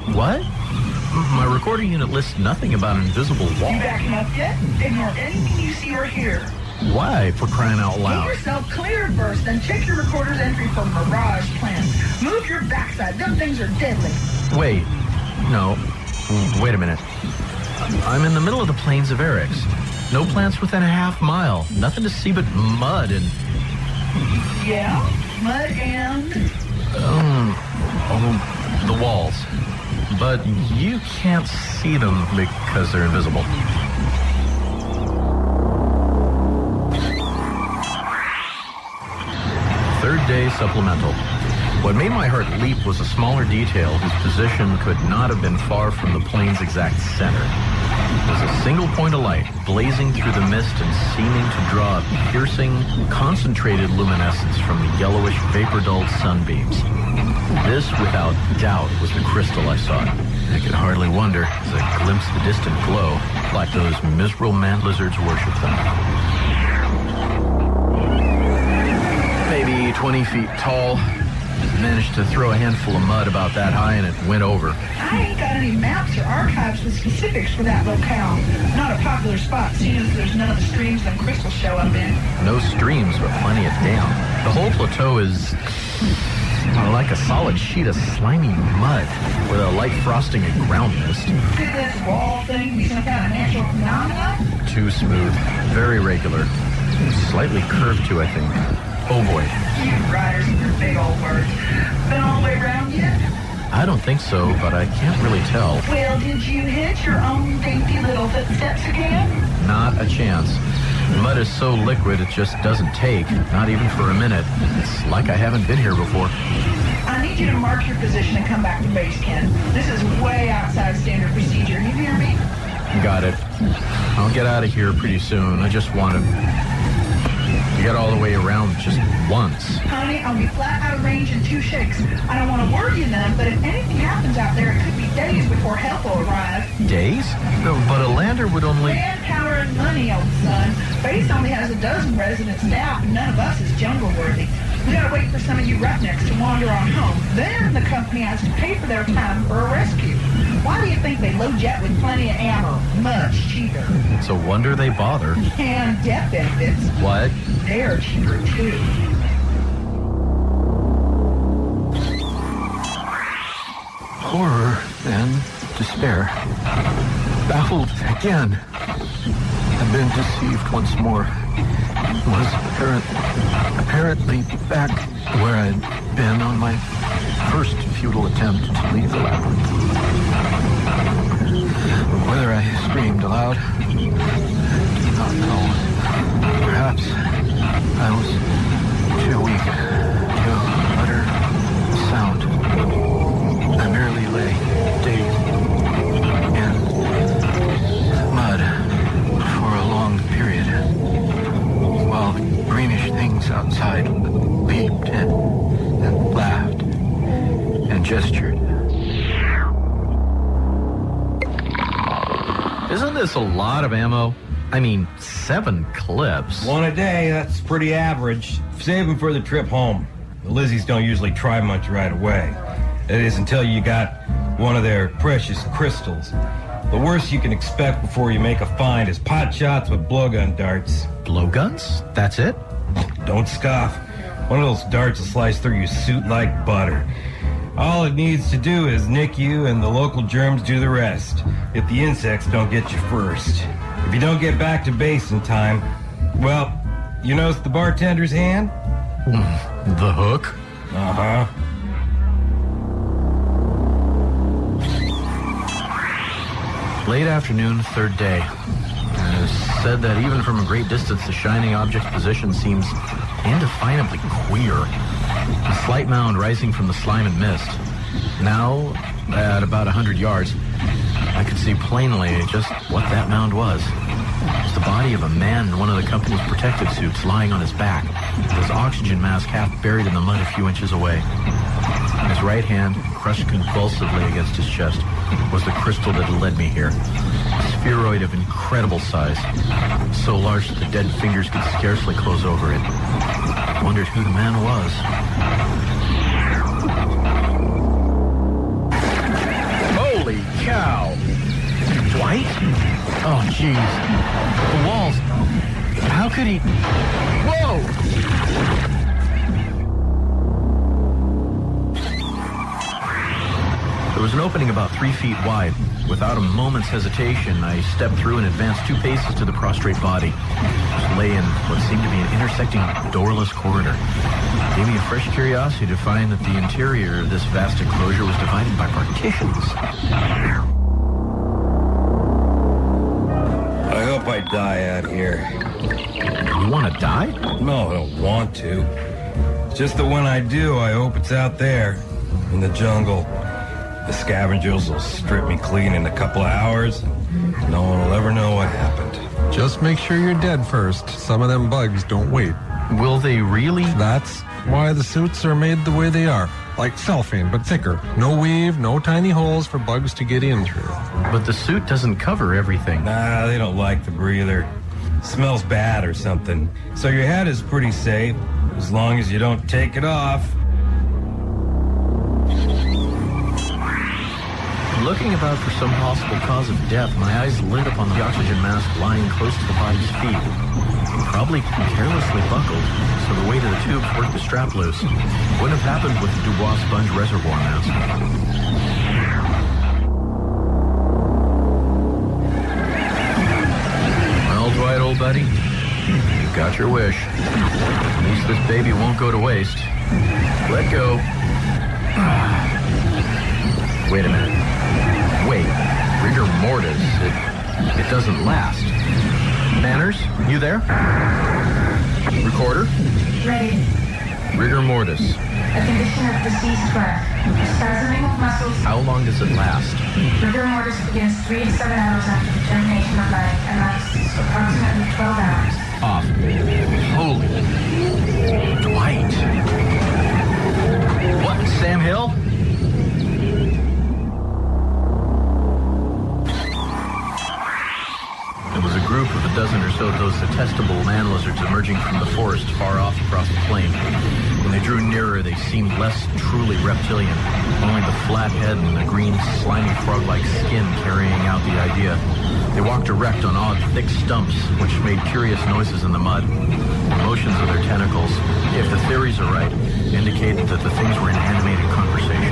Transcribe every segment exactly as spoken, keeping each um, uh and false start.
What? My recording unit lists nothing about an invisible wall. You backing up yet? Ignore anything you see or hear. Why, for crying out loud? Get yourself cleared first, then check your recorder's entry for mirage plants. Move your backside. Them things are deadly. Wait. No. Wait a minute. I'm in the middle of the plains of Eryx. No plants within a half mile. Nothing to see but mud and... Yeah? Mud and... Um, oh, the walls. But you can't see them because they're invisible. Third day supplemental. What made my heart leap was a smaller detail whose position could not have been far from the plane's exact center. It was a single point of light, blazing through the mist and seeming to draw a piercing, concentrated luminescence from the yellowish, vapor-dulled sunbeams. This, without doubt, was the crystal I sought. I could hardly wonder as I glimpsed the distant glow, like those miserable man lizards worship them. Maybe twenty feet tall. Managed to throw a handful of mud about that high and it went over. I ain't got any maps or archives with specifics for that locale. Not a popular spot, seeing as there's none of the streams them crystals show up in. No streams, but plenty of dam. The whole plateau is uh, like a solid sheet of slimy mud with a light frosting and ground mist. Could this wall thing be some kind of natural phenomenon? Too smooth, very regular. Slightly curved too, I think. Ovoid. You riders with your big old words. Been all the way around yet? I don't think so, but I can't really tell. Well, did you hit your own dainty little footsteps again? Not a chance. Mud is so liquid it just doesn't take, not even for a minute. It's like I haven't been here before. I need you to mark your position and come back to base, Ken. This is way outside standard procedure. You hear me? Got it. I'll get out of here pretty soon. I just want to get all the way around just once. Honey, I'll be flat out of range in two shakes. I don't want to worry you none, but if anything happens out there, it could be days before help will arrive. Days? No, but a lander would only... Manpower and money, old son. Base only has a dozen resident staff, and none of us is jungle-worthy. We gotta wait for some of you roughnecks to wander on home. Then the company has to pay for their time for a rescue. Why do you think they load jet with plenty of ammo? Much cheaper. It's a wonder they bother. And death benefits. What? They're cheaper, too. Horror and despair. Baffled again. I've been deceived once more. Was apparent, apparently back where I'd been on my first futile attempt to leave the labyrinth. Whether I screamed aloud, I do not know. Perhaps I was too weak to utter a sound. I merely lay dazed in mud for a long period, while the greenish things outside leaped and, and laughed and gestured. Isn't this a lot of ammo? I mean, seven clips. One a day, that's pretty average. Save them for the trip home. The Lizzies don't usually try much right away. That is, until you got one of their precious crystals. The worst you can expect before you make a find is pot shots with blowgun darts. Blowguns? That's it? Don't scoff. One of those darts will slice through your suit like butter. All it needs to do is nick you, and the local germs do the rest, if the insects don't get you first. If you don't get back to base in time, well, you notice the bartender's hand? The hook? Uh-huh. Late afternoon, third day. It is said that even from a great distance, the shining object's position seems indefinably queer. A slight mound rising from the slime and mist. Now, at about a hundred yards, I could see plainly just what that mound was. It was the body of a man in one of the company's protective suits lying on his back, with his oxygen mask half buried in the mud a few inches away. His right hand, crushed convulsively against his chest, was the crystal that had led me here. A spheroid of incredible size, so large that the dead fingers could scarcely close over it. I wondered who the man was. right? Oh, jeez. The walls. How could he... Whoa! There was an opening about three feet wide. Without a moment's hesitation, I stepped through and advanced two paces to the prostrate body, which lay in what seemed to be an intersecting doorless corridor. It gave me a fresh curiosity to find that the interior of this vast enclosure was divided by partitions. I hope I die out here. You want to die? No, I don't want to. Just that when I do, I hope it's out there, in the jungle. The scavengers will strip me clean in a couple of hours. No one will ever know what happened. Just make sure you're dead first. Some of them bugs don't wait. Will they really? That's why the suits are made the way they are. Like cellophane, but thicker. No weave, no tiny holes for bugs to get in through. But the suit doesn't cover everything. Nah, they don't like the breather. Smells bad or something. So your head is pretty safe, as long as you don't take it off. Looking about for some possible cause of death, my eyes lit upon the oxygen mask lying close to the body's feet. Probably carelessly buckled, so the weight of the tubes worked the strap loose. Wouldn't have happened with the Dubois sponge reservoir mask. Well, Dwight, old buddy, you got your wish. At least this baby won't go to waste. Let go. Wait a minute. Wait, rigor mortis, it, it doesn't last. Manners, you there? Recorder? Ready. Rigor mortis. A condition of deceased breath. Spasming of muscles. How long does it last? Rigor mortis begins three to seven hours after the termination of life and lasts approximately twelve hours. Off. Holy. Dwight. What, Sam Hill? It was a group of a dozen or so of those detestable man lizards emerging from the forest far off across the plain. When they drew nearer, they seemed less truly reptilian, only the flat head and the green, slimy frog-like skin carrying out the idea. They walked erect on odd, thick stumps, which made curious noises in the mud. The motions of their tentacles, if the theories are right, indicated that the things were in animated conversation.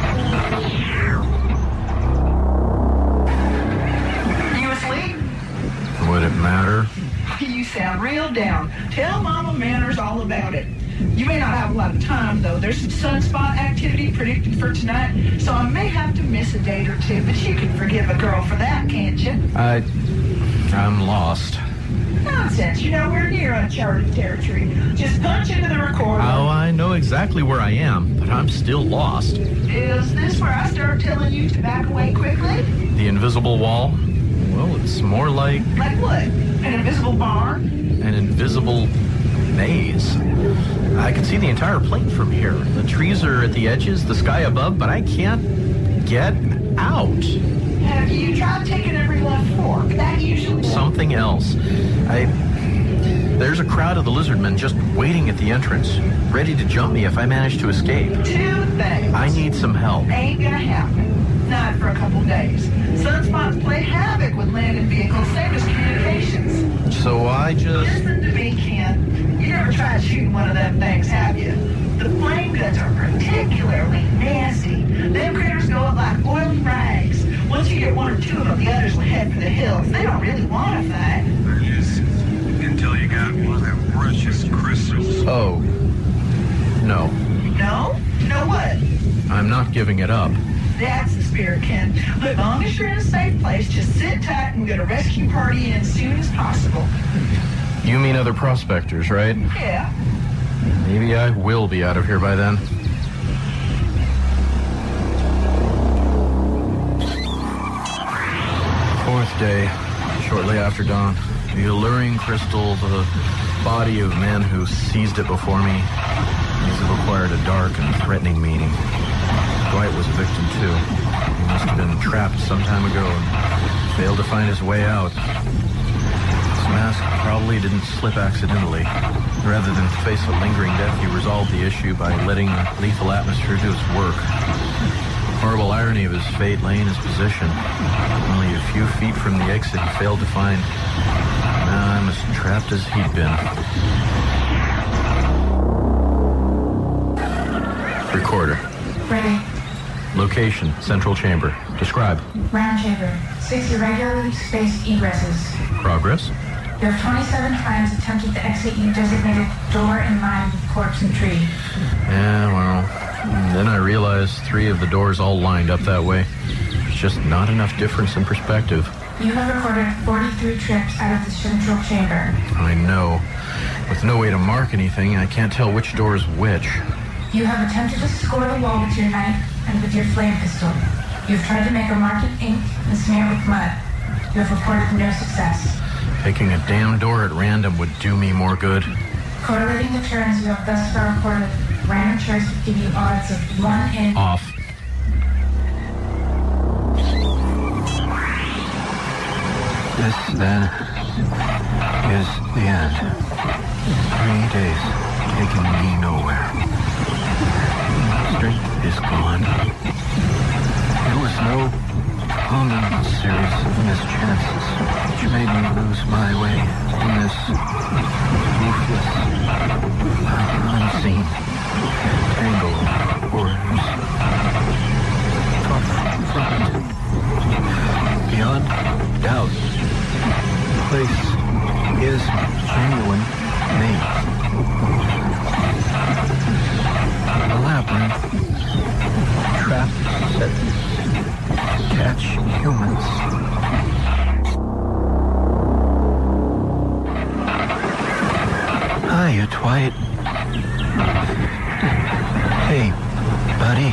Would it matter? You sound real down. Tell Mama Manners all about it. You may not have a lot of time, though. There's some sunspot activity predicted for tonight, so I may have to miss a date or two, but you can forgive a girl for that, can't you? I... I'm lost. Nonsense. You know, we're near uncharted territory. Just punch into the recorder. Oh, I know exactly where I am, but I'm still lost. Is this where I start telling you to back away quickly? The invisible wall? Well, it's more like... Like what? An invisible barn? An invisible maze. I can see the entire plane from here. The trees are at the edges, the sky above, but I can't get out. Have you tried taking every left fork? That usually... Something else. I... There's a crowd of the lizardmen just waiting at the entrance, ready to jump me if I manage to escape. Two things. I need some help. Ain't gonna happen. Not for a couple days. Sunspots play havoc with landing vehicles, same as communications. So I just... Listen to me, Ken. You never tried shooting one of them things, have you? The flame guns are particularly nasty. Them critters go up like oiled rags. Once you get one or two of them, the others will head for the hills. They don't really want to fight. There is. Until you got one of them precious crystals. Oh. No. No? No what? I'm not giving it up. That's the spirit, Ken. As long as you're in a safe place, just sit tight and get a rescue party in as soon as possible. You mean other prospectors, right? Yeah. Maybe I will be out of here by then. Fourth day, shortly after dawn. The alluring crystal, the body of men who seized it before me. These have acquired a dark and threatening meaning. Dwight was a victim, too. He must have been trapped some time ago and failed to find his way out. His mask probably didn't slip accidentally. Rather than face a lingering death, he resolved the issue by letting the lethal atmosphere do its work. Horrible irony of his fate lay in his position. Only a few feet from the exit he failed to find. Now I'm as trapped as he'd been. Recorder. Ready. Location, central chamber. Describe. Round chamber. Six irregularly spaced egresses. Progress. You have twenty-seven times attempted to exit your designated door in line with corpse and tree. Yeah, well, then I realized three of the doors all lined up that way. There's just not enough difference in perspective. You have recorded forty-three trips out of the central chamber. I know. With no way to mark anything, I can't tell which door is which. You have attempted to score the wall with your knife and with your flame pistol. You have tried to make a mark in ink and smear it with mud. You have reported no success. Picking a damn door at random would do me more good. Correlating the turns you have thus far reported, random choice would give you odds of one in... Off. This, then, is the end. Three days taking me nowhere. Strength is gone. There was no common series of mischances which made me lose my way in this roofless, unseen tangle of horrors. Far from it. Beyond doubt, the place is genuine me. A labyrinth, traps set to catch humans. Hiya, Dwight. Hey, buddy.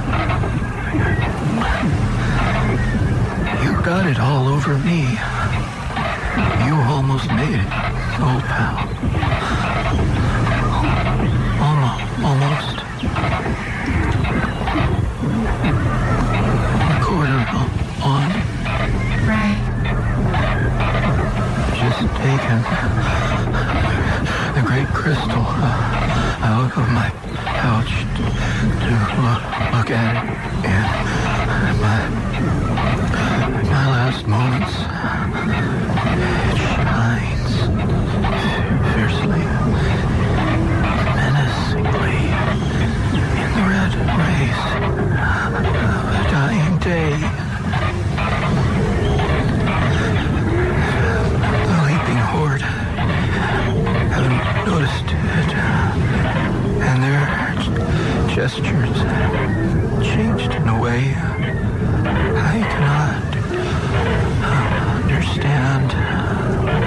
You got it all over me. You almost made it, old pal. Almost. Almost. Recorder on. Right. Just taken the great crystal out of my pouch to, to look, look at it, and my my last moments, it shines fiercely, menacingly in the red rays of a dying day. The leaping horde haven't noticed it, and their gestures changed in a way I cannot understand.